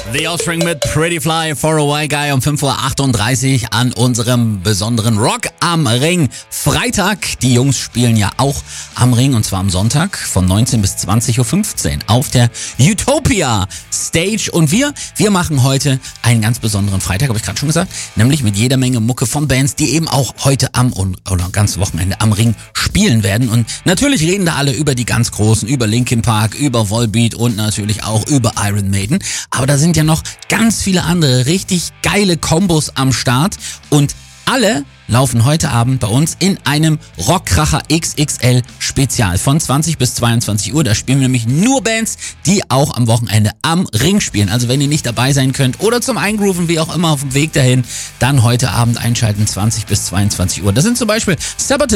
The Offspring mit Pretty Fly for a White Guy um 5:38 Uhr an unserem besonderen Rock am Ring Freitag. Die Jungs spielen ja auch am Ring und zwar am Sonntag von 19 bis 20:15 Uhr auf der Utopia Stage. Und wir machen heute einen ganz besonderen Freitag, habe ich gerade schon gesagt, nämlich mit jeder Menge Mucke von Bands, die eben auch heute oder ganz Wochenende am Ring spielen werden. Und natürlich reden da alle über die ganz Großen, über Linkin Park, über Volbeat und natürlich auch über Iron Maiden. Aber da sind ja noch ganz viele andere richtig geile Kombos am Start und alle laufen heute Abend bei uns in einem Rockkracher XXL Spezial von 20 bis 22 Uhr. Da spielen wir nämlich nur Bands, die auch am Wochenende am Ring spielen. Also wenn ihr nicht dabei sein könnt oder zum Eingrooven, wie auch immer auf dem Weg dahin, dann heute Abend einschalten 20 bis 22 Uhr. Das sind zum Beispiel Sabaton,